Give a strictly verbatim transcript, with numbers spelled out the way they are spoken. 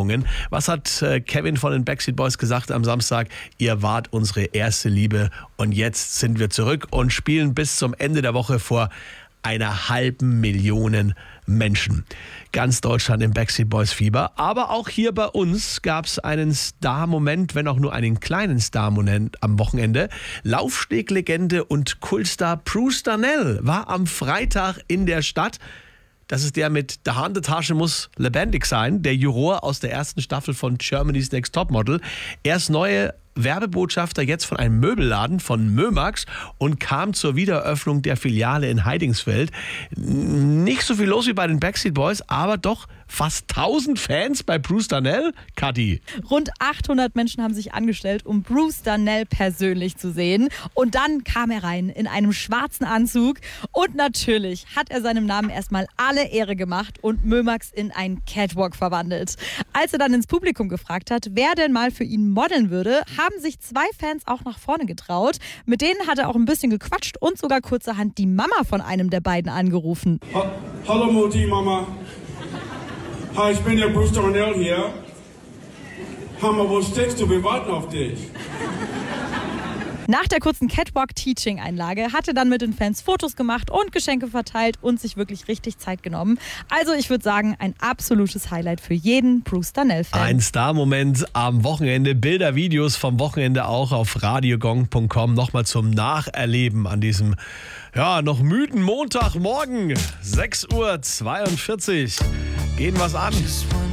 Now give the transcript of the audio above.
Erinnerungen. Was hat äh, Kevin von den Backstreet Boys gesagt am Samstag? Ihr wart unsere erste Liebe und jetzt sind wir zurück und spielen bis zum Ende der Woche vor einer halben Million Menschen. Ganz Deutschland im Backstreet Boys Fieber. Aber auch hier bei uns gab es einen Star-Moment, wenn auch nur einen kleinen Star-Moment am Wochenende. Laufsteglegende und Kultstar Bruce Darnell war am Freitag in der Stadt. Das ist der mit der Handetasche muss lebendig sein, der Juror aus der ersten Staffel von Germany's Next Topmodel. Er ist neue Werbebotschafter jetzt von einem Möbelladen von Mömax und kam zur Wiedereröffnung der Filiale in Heidingsfeld. Nicht so viel los wie bei den Backstreet Boys, aber doch fast tausend Fans bei Bruce Darnell. Kathi. Rund achthundert Menschen haben sich angestellt, um Bruce Darnell persönlich zu sehen. Und dann kam er rein in einem schwarzen Anzug. Und natürlich hat er seinem Namen erstmal alle Ehre gemacht und Mömax in einen Catwalk verwandelt. Als er dann ins Publikum gefragt hat, wer denn mal für ihn modeln würde, haben sich zwei Fans auch nach vorne getraut. Mit denen hat er auch ein bisschen gequatscht und sogar kurzerhand die Mama von einem der beiden angerufen. Ha- Hallo Mutti, Mama. Hi, ich bin der Bruce Darnell hier. Hammer, wo steckst du? Wir warten auf dich. Nach der kurzen Catwalk-Teaching-Einlage hat er dann mit den Fans Fotos gemacht und Geschenke verteilt und sich wirklich richtig Zeit genommen. Also ich würde sagen, ein absolutes Highlight für jeden Bruce Darnell-Fan. Ein Star-Moment am Wochenende. Bilder, Videos vom Wochenende auch auf radiogong punkt com. Nochmal zum Nacherleben an diesem, ja, noch müden Montagmorgen. sechs Uhr zweiundvierzig. Gehen was an.